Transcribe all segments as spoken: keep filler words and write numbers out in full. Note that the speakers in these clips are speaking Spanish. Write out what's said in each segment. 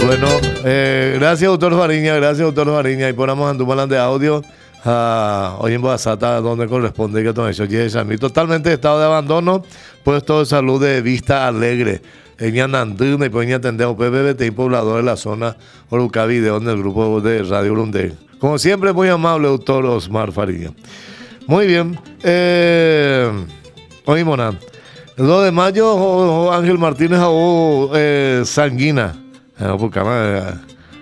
Bueno, eh, gracias, doctor Fariña, gracias, doctor Fariña. Y ponemos Andumalan de audio. Uh, hoy en Boazata, donde corresponde que todo eso llegue a mí. Totalmente estado de abandono, puesto de salud de Vista Alegre. Ella Nanduna y Poña Tendeo, P B B T, poblador de la zona Oruca Video, en el grupo de Radio Brunde. Como siempre, muy amable, doctor Osmar Fariña. Muy bien. Eh, hoy, Mona. El dos de mayo, o, o Ángel Martínez o eh, Sanguina. No, porque ah,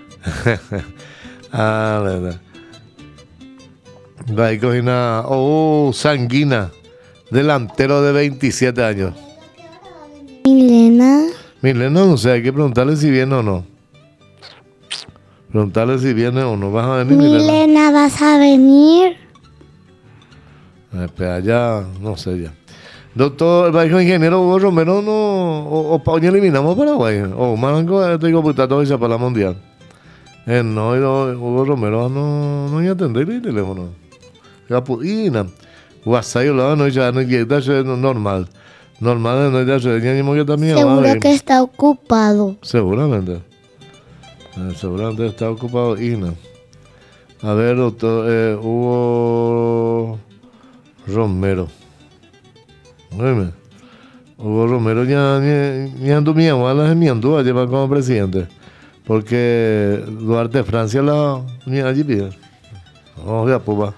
verdad. Va a cocinar. Oh, Sanguina, delantero de veintisiete años. Milena. Milena, no sé, hay que preguntarle si viene o no. Preguntarle si viene o no. ¿Vas a venir, Milena? Milena, ¿vas a venir? Espera, ya, no sé ya. Doctor, el ingeniero Hugo Romero, no, o, o ya eliminamos Paraguay. O Marango, te digo, puta, todo eso para la mundial. Eh, no, Hugo Romero no, no ya atender el teléfono. Capudina, WhatsApp, no, no, ya no llega, es normal. Normal, no ya se ya ni también. Seguro que está ocupado. Seguramente. Eh, seguramente está ocupado Ina. A ver, doctor, eh, Hugo Romero. Oíme, Hugo Romero ya ni ando miedo, a las miendo a llevar como presidente. Porque Duarte Francia la ni allí pide. Vamos a ver, pupa.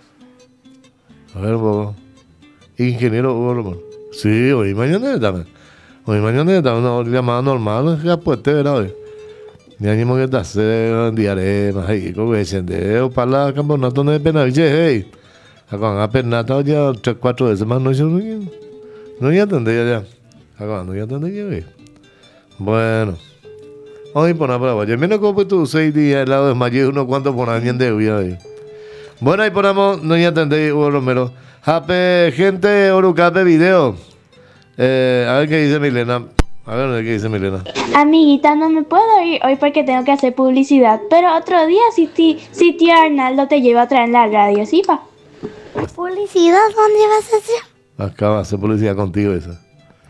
A ver, poco. Ingeniero Hugo Romero. Sí, hoy mañana también. Hoy mañana también una llamada normal, ya pues te verá hoy. Ya ni me que hacer diaré, más ahí, como que se para la campeonato de Benaviche, hey. Acá en Pernata ya tres, cuatro veces más no hizo no, no ya tendría ya. Acá no ya tendría que bueno. Hoy por nada para vaya. Menos como tú seis días al lado de Mayo unos cuantos por año de hoy. Bueno, ahí ponemos, no ya tendría Hugo Romero. Jape, gente, Orucape video. Eh, a ver qué dice Milena. A ver qué dice Milena. Amiguita, no me puedo ir hoy porque tengo que hacer publicidad. Pero otro día si, ti, si tío Arnaldo te lleva a traer en la radio, ¿sí, pa? ¿Publicidad? ¿Dónde vas a hacer? Acá va a hacer publicidad contigo esa.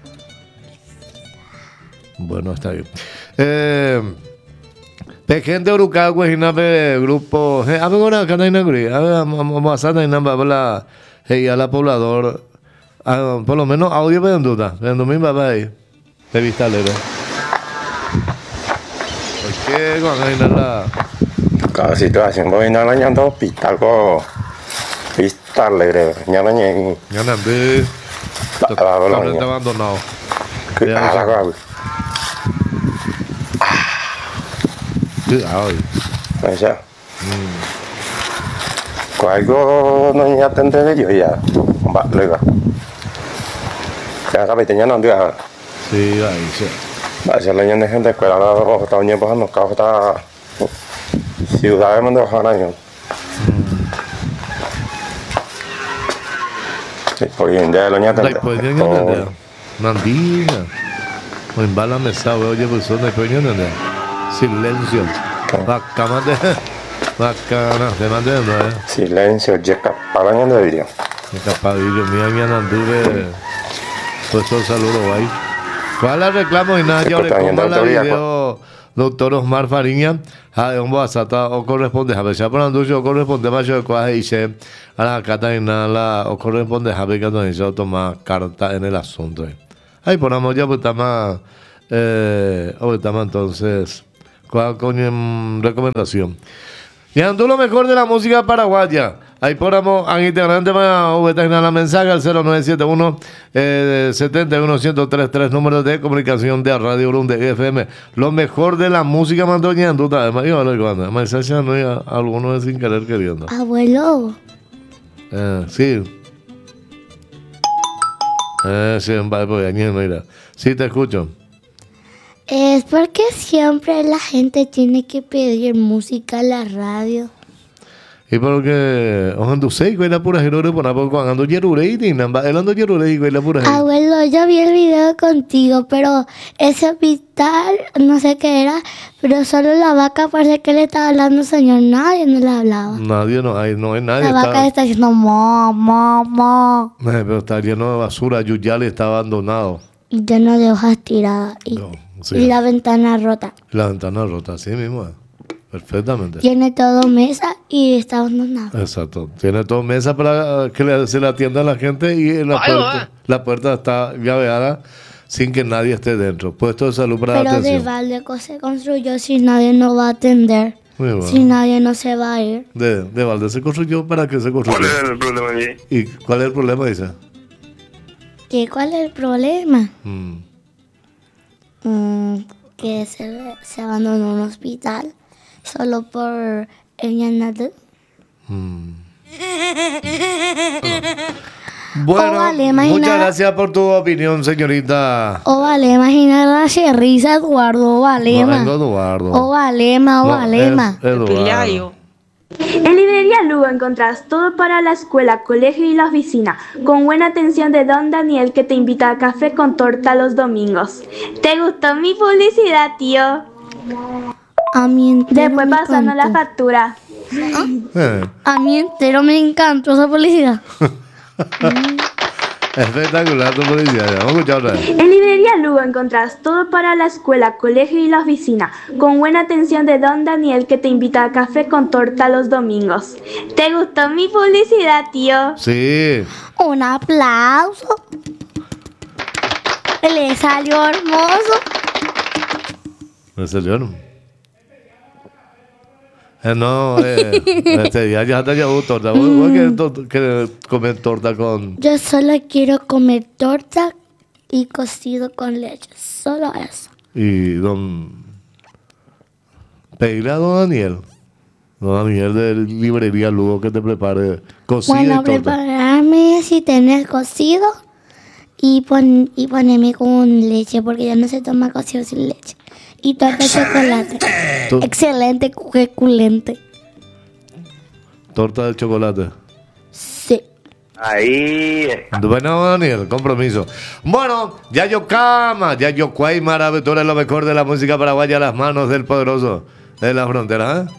Bueno, está bien. Eh, gente Orucá, Guajinape, grupo. A ver, ahora acá hay una gris. A ver, vamos a hacer una babla. Hey, a la poblador. A, por lo menos audio me duda. Cuando mi papá ahí. De Vista Alegre. ¿Por qué con ahí la? Cada situación voy a ir al hospital con Vista Alegre. Ya no hay. Ya no hay. Está abandonado. Cuidado. Cuidado. Esa. Algo no hay atender yo ya. Va, luego. Ya sabes, tenía no día. Sí, ahí sí. Hacia la gente de escuela, la está uniendo para los carros, está ciudades donde bajan años. Sí, por hoy en día lo ñatan. Pues ya ñatan. Nandina. O en bala mesa, oye, pues son de coño, silencio. Bacana de. Bacana, te mandé, ¿no? Silencio, ya capalan de vídeo. Capadillo, mía, mía, Nanduve. Pues un saludo ahí. ¿Cuál es el reclamo? Y nada, yo le pongo la video, doctor Osmar Fariña. A un WhatsApp o corresponde a ver, ya por anducho corresponde más yo que dice a la cata y nada, o corresponde a ver que no hizo tomar carta en el asunto. Ahí ponemos ya, pues estamos, eh, hoy estamos entonces, ¿cuál con recomendación? Y ando lo mejor de la música paraguaya. Ahí ponemos a integrante para la mensaje al cero nueve siete uno siete uno uno cero tres tres, número de comunicación de Radio Brunde F M. Lo mejor de la música mandoñando. Además, yo hablo cuando. Además, esa no hay alguno sin querer queriendo. Abuelo. Eh, sí. Eh, sí, pues, mira. Sí, te escucho. Es porque siempre la gente tiene que pedir música a la radio. Y porque ando seis güey la pura gerore por poco ando yerurei y namba el ando yerurei güey la pura. Abuelo, yo vi el video contigo, pero ese hospital no sé qué era, pero solo la vaca parece que le estaba hablando señor, nadie no le hablaba. Nadie no hay, no hay nadie. La vaca está, está diciendo mo, mo, mo. Eh, pero está lleno de basura, Yuyali está abandonado. Y lleno de hojas tiradas. Y... No, Sí. Y la ventana rota. La ventana rota, así mismo. eh. Perfectamente. Tiene todo mesa y está abandonado. Exacto. Tiene todo mesa para que le, se le atienda a la gente y la Ay, puerta, va. la puerta está llaveada sin que nadie esté dentro. Puesto de salud para la Pero de atención. balde se construyó si nadie no va a atender. Muy bueno. Si nadie no se va a ir. De, de balde se construyó, ¿para qué se construyó? ¿Cuál es el problema allí? ¿Y cuál es el problema, dice? ¿Qué, ¿Cuál es el problema? Mm. Mm, que se, se abandonó un hospital solo por ella nada. Mm. Bueno, Oh, vale, muchas imagina- gracias por tu opinión, señorita. O vale, imaginar la risa, Eduardo, o vale, No ma. vengo Eduardo. O vale, ma, o No, vale, ma. es Eduardo. Pilayo. En Librería Lugo encontrarás todo para la escuela, colegio y la oficina, con buena atención de Don Daniel que te invita a café con torta los domingos. ¿Te gustó mi publicidad, tío? A mí entero Después me pasando la encantó. factura. Eh, A mí entero me encantó esa publicidad. espectacular tu publicidad. Vamos a escuchar otra vez. En Librería Lugo encontrarás todo para la escuela, colegio y la oficina, con buena atención de Don Daniel que te invita a café con torta los domingos. ¿Te gustó mi publicidad, tío? Sí. Un aplauso. Le salió hermoso. ¿En serio? Eh, no, eh, este, ya, ya te llevo torta. ¿Vos, vos querés, to- querés comer torta con...? Yo solo quiero comer torta y cocido con leche. Solo eso. Y don... Pedirle a don Daniel. Don Daniel de Librería Lugo que te prepare cocido Bueno, y torta. prepararme si tenés cocido y, pon, y ponerme con leche porque ya no se toma cocido sin leche. Y torta de chocolate. Tu- Excelente, suculente. Torta de chocolate. Sí. Ahí. Bueno, Daniel, compromiso. Bueno, Yayo Cama, Yayo Cuaymara, Aventura es lo mejor de la música paraguaya a las manos del poderoso de la frontera.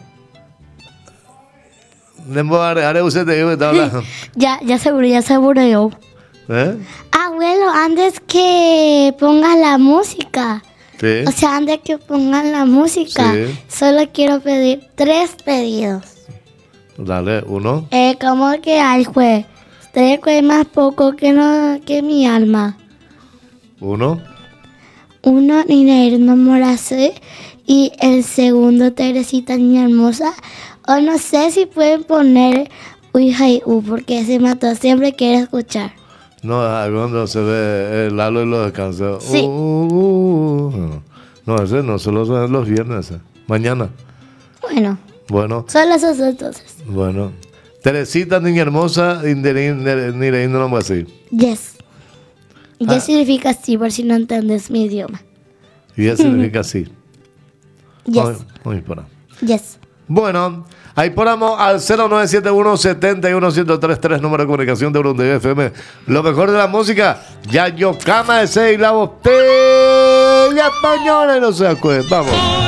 ¿Eh? Haré usted te digo que te habla. Ya, ya seguro, ya seguro yo. ¿Eh? Abuelo, antes que pongas la música, Sí. o sea, antes que pongan la música, Sí. solo quiero pedir tres pedidos. Dale, uno. Eh, como que hay juez. Tres juez más poco que no que mi alma. Uno. Uno, Niña Irma Morase. Y el segundo, Teresita Niña Hermosa. O no sé si pueden poner Uy, Jai, U, porque ese mató siempre quiere escuchar. No, ah, cuando se ve el Lalo y los descansos. Sí. Uh, uh, uh. No, ese no, solo son los viernes. eh. Mañana. Bueno, Bueno, solo esos dos entonces. bueno. Teresita, niña hermosa, ni le no lo voy a decir. Yes. Yes Ah. significa sí, por si no entiendes mi idioma. Y eso significa sí. Yes. Ay, ay, para. Yes. Bueno, ahí ponamos al cero nueve siete uno, siete uno, uno cero tres tres, número de comunicación de Burundi F M. Lo mejor de la música, Yayo Cama de seis, la botella española y no se acuerda. Vamos.